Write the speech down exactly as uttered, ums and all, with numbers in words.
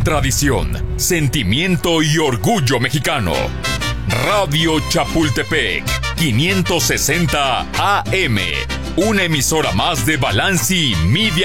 tradición, sentimiento y orgullo mexicano. Radio Chapultepec, quinientos sesenta A M, una emisora más de Balanci Media